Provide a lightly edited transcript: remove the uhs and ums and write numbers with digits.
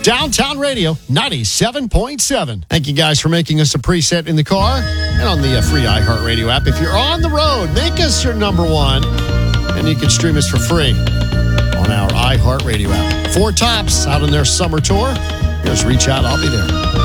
Downtown Radio 97.7. Thank you guys for making us a preset in the car and on the free iHeartRadio app. If you're on the road, make us your number one, and you can stream us for free on our iHeartRadio app. Four Tops out on their summer tour. Just reach out. I'll be there.